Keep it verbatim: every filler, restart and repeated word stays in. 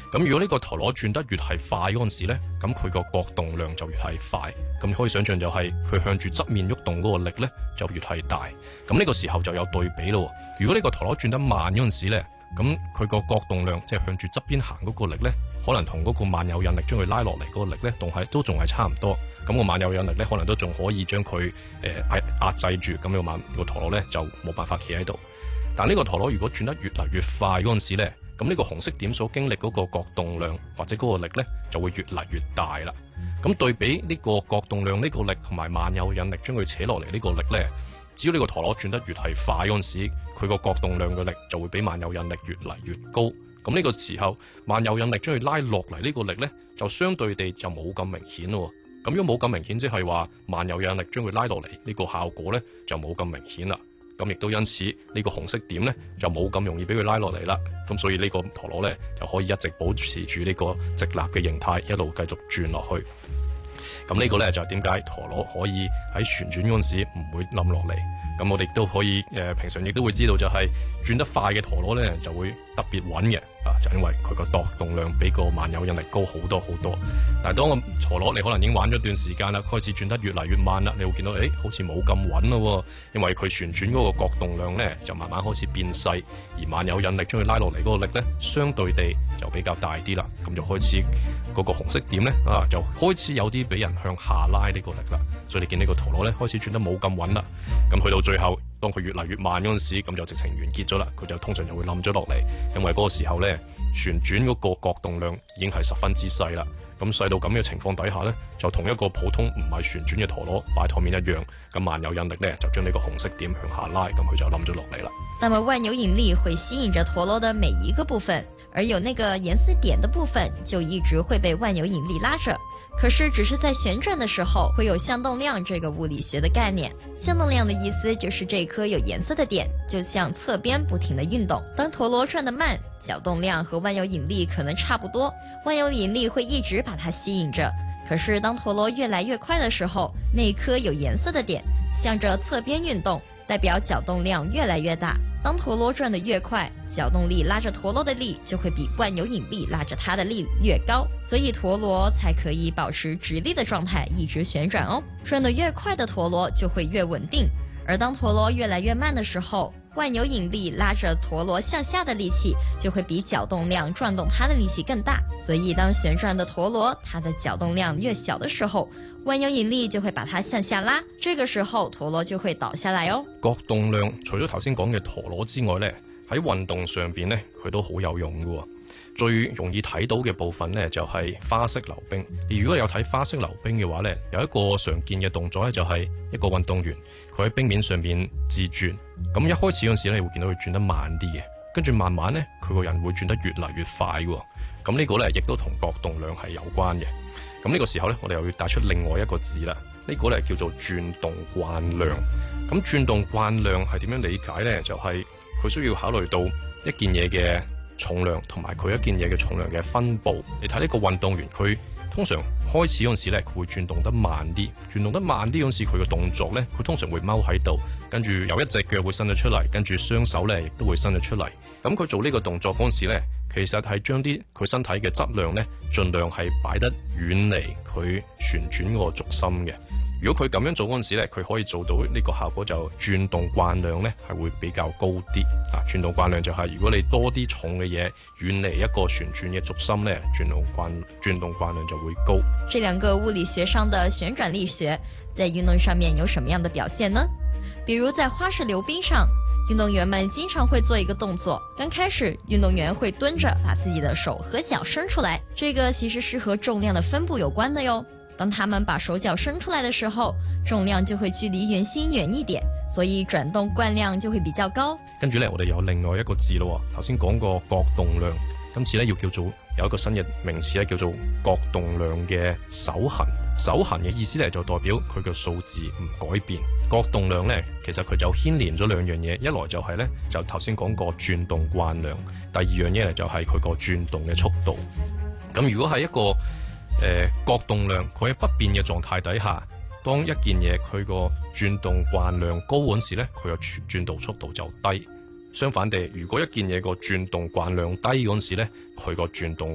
咁如果呢個陀螺轉得越係快嗰陣時咧，咁佢個角動量就越係快。咁你可以想象就係佢向住側面喐動嗰個力咧就越係大。咁呢個時候就有對比咯。如果呢個陀螺轉得慢嗰陣時咧，咁佢個角動量即係向住側邊行嗰個力咧，可能同嗰個萬有引力將佢拉落嚟嗰個力咧，仲係都仲係差唔多。咁個萬有引力咧，可能都仲可以將佢誒壓壓制住，咁個萬個陀螺咧就冇辦法企喺度。但呢個陀螺如果轉得越嚟越快嗰陣時咧，咁呢個紅色點所經歷嗰個角動量或者嗰個力咧，就會越嚟越大啦。咁對比呢個角動量呢個力同埋萬有引力將佢扯落嚟呢個力咧，只要呢個陀螺轉得越係快嗰陣時，佢個角動量嘅力就會比萬有引力越嚟越高。咁呢個時候，萬有引力將佢拉落嚟呢個力咧，就相對地就冇咁明顯咯。咁如果冇咁明顯，即係話萬有引力將佢拉落嚟呢個效果咧，就冇咁明顯啦。咁亦都因此呢個紅色點咧就冇咁容易俾佢拉落嚟啦。咁所以呢個陀螺咧就可以一直保持住呢個直立嘅形態，一路繼續轉落去。咁呢個咧就係點解陀螺可以喺旋轉嗰陣時唔會冧落嚟。咁我哋都可以誒、呃，平常亦都會知道就係轉得快嘅陀螺咧就會特別穩嘅啊，就因為佢個角動量比個萬有引力高好多好多。但係當個陀螺你可能已經玩咗一段時間啦，開始轉得越嚟越慢啦，你會見到誒、欸、好似冇咁穩咯，因為佢旋轉嗰個角動量咧就慢慢開始變細，而萬有引力將佢拉落嚟嗰個力咧相對地就比較大啲啦，咁就開始嗰個紅色點咧啊就開始有啲俾人向下拉呢個力啦，所以你見呢個陀螺咧開始轉得冇咁穩啦，咁去到最後當佢越嚟越慢嗰陣時，咁就直情完結咗啦，佢就通常就會冧咗落嚟，因為嗰個時候咧旋轉嗰個角動量已經係十分之細啦，咁細到咁嘅情況底下咧，就同一個普通唔係旋轉嘅陀螺擺台面一樣，咁萬有引力咧就將呢個紅色點向下拉，咁佢就冧咗落嚟啦。 那麼萬有引力會吸引着陀螺的每一個部分，而有那個顏色點的部分就一直會被萬有引力拉着。可是只是在旋轉的時候會有向動量這個物理學的概念。向動量的意思就是這顆有顏色的點就向側邊不停地運動。當陀螺轉得慢，角動量和萬有引力可能差不多，萬有引力會一直把它吸引着。可是當陀螺越來越快的時候，那顆有顏色的點向着側邊運動，代表角動量越來越大。當陀螺轉得越快，角動力拉着陀螺的力就會比萬有引力拉着它的力越高，所以陀螺才可以保持直立的狀態一直旋轉哦。轉得越快的陀螺就會越穩定，而當陀螺越來越慢的時候，萬有引力拉着陀螺向下的力氣就會比角動量轉動它的力氣更大，所以當旋轉的陀螺它的角動量越小的時候，萬有引力就會把它向下拉，這個時候陀螺就會倒下來哦。 角動量除咗頭先講嘅陀螺之外呢，喺運動上邊呢，佢都好有用嘅。最容易睇到嘅部分呢，就係花式溜冰。如果有睇花式溜冰嘅話呢，有一個常見嘅動作呢，就係一個運動員佢喺冰面上面自轉。咁一開始嗰陣時咧，你會見到佢轉得慢啲嘅，跟住慢慢呢，佢個人會轉得越嚟越快嘅。咁呢個呢，亦都同角動量係有關嘅。咁呢個時候呢，我哋又要帶出另外一個字啦。呢個呢，叫做轉動慣量。咁轉動慣量係點樣理解呢？就係佢需要考慮到一件嘢嘅重量同埋佢一件嘢嘅重量嘅分佈。你睇呢個運動員，佢通常開始嗰陣時咧，佢會轉動得慢啲，轉動得慢啲嗰陣時，佢嘅動作咧，佢通常會踎喺度，跟住有一隻腳會伸咗出嚟，跟住雙手咧亦都會伸咗出嚟。咁佢做呢個動作嗰陣時咧，其實係將啲佢身體嘅質量咧，盡量係擺得遠離佢旋轉嗰個軸心嘅。如果佢咁樣做嗰陣時咧，佢可以做到呢個效果，就轉動慣量咧係會比較高啲。啊，轉動慣量就係如果你多啲重嘅嘢遠離一個旋轉嘅軸心咧，轉動慣轉動慣量就會高。 這兩個物理學上的旋轉力學，在運動上面有什麼樣的表現呢？比如在花式溜冰上，運動員們經常會做一個動作，剛開始運動員會蹲着，把自己的手和腳伸出來，這個其實是和重量的分布有關的喲。當他們把手腳伸出來的時候，重量就會距離圓心遠一點，所以轉動慣量就會比較高。 跟住咧，我哋有另外一個字咯。頭先講過角動量，今次咧要叫做有一個新嘅名詞咧，叫做角動量嘅守恆。守恆嘅意思咧就代表佢嘅數字唔改變。角動量咧其實佢就牽連咗兩樣嘢，一來就係咧就頭先講過轉動慣量，第二樣嘢咧就係佢個轉動嘅速度。咁如果係一個誒、呃、角動量佢喺不變嘅狀態底下，當一件嘢佢個轉動慣量高嗰時咧，佢個轉動速度就低。相反地，如果一件嘢個轉動慣量低嗰時咧，佢個轉動